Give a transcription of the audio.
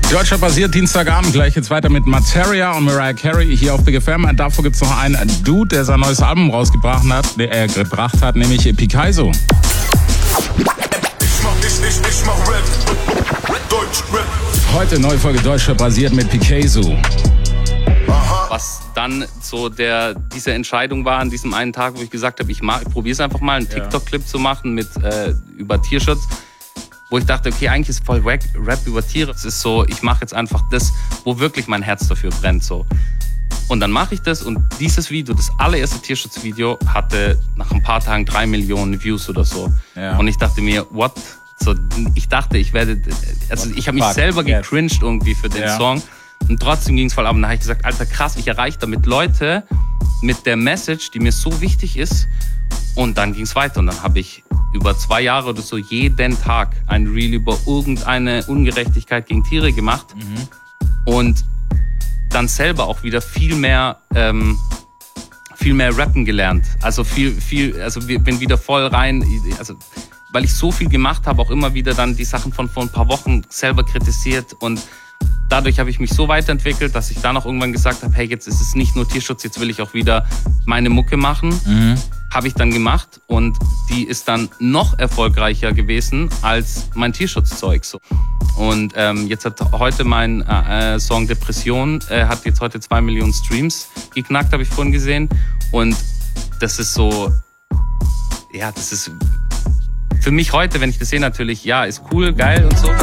Deutschland basiert Dienstagabend. Gleich jetzt weiter mit Materia und Mariah Carey hier auf Big FM. Davor gibt es noch einen Dude, der sein neues Album rausgebracht hat, nämlich Pikaizo. Ich mach Rap. Deutsch Rap. Heute neue Folge Deutschland basiert mit Pikaizo. Was dann so diese Entscheidung war an diesem einen Tag, wo ich gesagt habe, ich probiere es einfach mal, einen TikTok-Clip zu machen mit über Tierschutz. Wo ich dachte, okay, eigentlich ist voll Rap über Tiere. Es ist so, ich mache jetzt einfach das, wo wirklich mein Herz dafür brennt. So. Und dann mache ich das und dieses Video, das allererste Tierschutzvideo, hatte nach ein paar Tagen 3 Millionen Views oder so. Ja. Und ich dachte mir, what? So, ich dachte, ich habe mich selber gecringed irgendwie für den Song. Und trotzdem ging es voll ab. Und dann habe ich gesagt, Alter, krass, ich erreiche damit Leute mit der Message, die mir so wichtig ist. Und dann ging es weiter. Und dann habe ich über 2 Jahre oder so jeden Tag ein Reel über irgendeine Ungerechtigkeit gegen Tiere gemacht. Und dann selber auch wieder viel mehr rappen gelernt. Also bin wieder voll rein, also weil ich so viel gemacht habe, auch immer wieder dann die Sachen von vor ein paar Wochen selber kritisiert und dadurch habe ich mich so weiterentwickelt, dass ich dann auch irgendwann gesagt habe, hey, jetzt ist es nicht nur Tierschutz, jetzt will ich auch wieder meine Mucke machen. Habe ich dann gemacht und die ist dann noch erfolgreicher gewesen als mein Tierschutzzeug. So. Und jetzt hat heute mein Song Depression, hat jetzt heute 2 Millionen Streams geknackt, habe ich vorhin gesehen. Und das ist so, ja, das ist für mich heute, wenn ich das sehe, natürlich, ja, ist cool, geil und so.